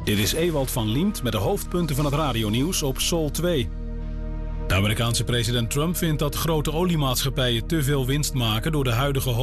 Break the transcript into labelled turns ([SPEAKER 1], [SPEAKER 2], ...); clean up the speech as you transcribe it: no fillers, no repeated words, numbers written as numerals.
[SPEAKER 1] Dit is Ewald van Liemt met de hoofdpunten van het radionieuws op Sol 2. De Amerikaanse president Trump vindt dat grote oliemaatschappijen te veel winst maken door de huidige